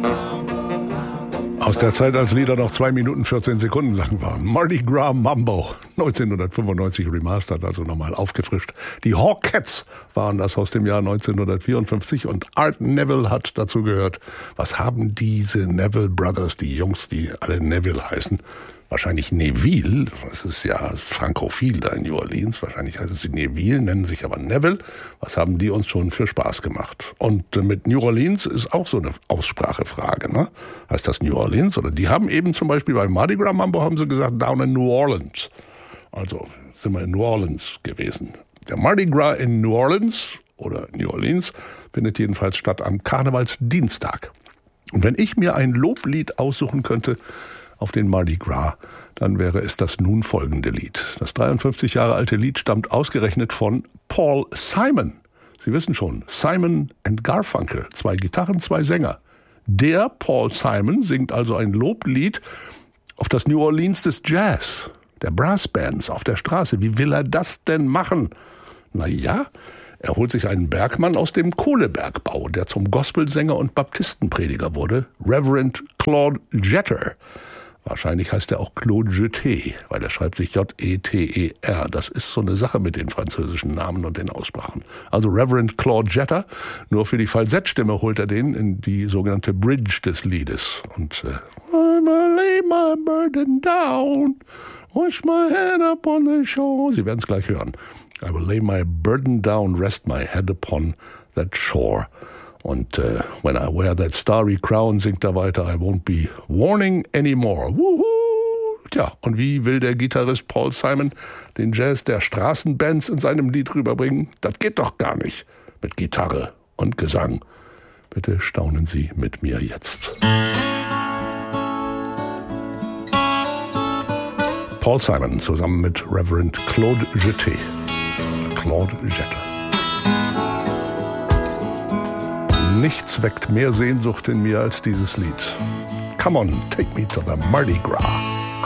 Aus der Zeit, als Lieder noch 2 Minuten 14 Sekunden lang waren. Mardi Gras Mambo, 1995 remastered, also nochmal aufgefrischt. Die Hawkettes waren das aus dem Jahr 1954 und Art Neville hat dazu gehört. Was haben diese Neville Brothers, die Jungs, die alle Neville heißen? Wahrscheinlich Neville, das ist ja frankophil da in New Orleans, wahrscheinlich heißen sie Neville, nennen sich aber Neville. Was haben die uns schon für Spaß gemacht? Und mit New Orleans ist auch so eine Aussprachefrage, ne? Heißt das New Orleans? Oder die haben eben zum Beispiel bei Mardi Gras Mambo haben sie gesagt, down in New Orleans. Also sind wir in New Orleans gewesen. Der Mardi Gras in New Orleans oder New Orleans findet jedenfalls statt am Karnevalsdienstag. Und wenn ich mir ein Loblied aussuchen könnte auf den Mardi Gras, dann wäre es das nun folgende Lied. Das 53 Jahre alte Lied stammt ausgerechnet von Paul Simon. Sie wissen schon, Simon and Garfunkel, 2 Gitarren, 2 Sänger. Der Paul Simon singt also ein Loblied auf das New Orleans des Jazz, der Brassbands auf der Straße. Wie will er das denn machen? Naja, er holt sich einen Bergmann aus dem Kohlebergbau, der zum Gospelsänger und Baptistenprediger wurde, Reverend Claude Jeter. Wahrscheinlich heißt er auch Claude Jeter, weil er schreibt sich J-E-T-E-R. Das ist so eine Sache mit den französischen Namen und den Aussprachen. Also Reverend Claude Jeter, nur für die Falsettstimme holt er den in die sogenannte Bridge des Liedes. Und I'm gonna lay my burden down, wash my head upon the shore. Sie werden es gleich hören. I will lay my burden down, rest my head upon that shore. Und when I wear that starry crown, singt er weiter, I won't be warning anymore. Wuhu! Tja, und wie will der Gitarrist Paul Simon den Jazz der Straßenbands in seinem Lied rüberbringen? Das geht doch gar nicht mit Gitarre und Gesang. Bitte staunen Sie mit mir jetzt. Paul Simon zusammen mit Reverend Claude Jeter. Claude Jeter. Nichts weckt mehr Sehnsucht in mir als dieses Lied. Come on, take me to the Mardi Gras.